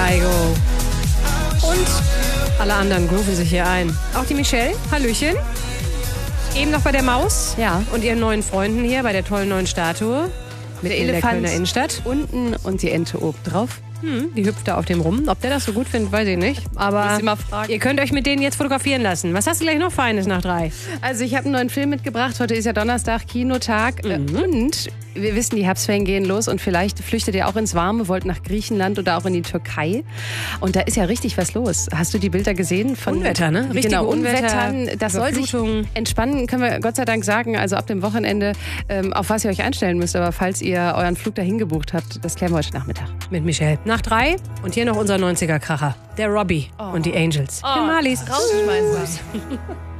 Kaigo. Und alle anderen grooven sich hier ein. Auch die Michelle. Hallöchen. Eben noch bei der Maus. Ja. Und ihren neuen Freunden hier bei der tollen neuen Statue. Mit in der Elefant Kölner Innenstadt. unten und die Ente oben drauf. Die hüpft da auf dem rum. Ob der das so gut findet, weiß ich nicht. Aber Muss ich mal fragen. ihr könnt euch mit denen jetzt fotografieren lassen. Was hast du gleich noch Feines nach 3? Also ich habe einen neuen Film mitgebracht. Heute ist ja Donnerstag, Kinotag. Und wir wissen, die Herbstferien gehen los. Und vielleicht flüchtet ihr auch ins Warme, wollt nach Griechenland oder auch in die Türkei. Und da ist ja richtig was los. Hast du die Bilder gesehen? Von Unwetter, ne? Richtige Genau, Unwetter, Unwettern. Das soll sich Überflutung. entspannen, können wir Gott sei Dank sagen. Also ab dem Wochenende, auf was ihr euch einstellen müsst. Aber falls ihr euren Flug dahin gebucht habt, das klären wir heute Nachmittag. Mit Michelle. Nach 3. Und hier noch unser 90er-Kracher. Der Robbie und die Angels. Malis. Rausschmeißen.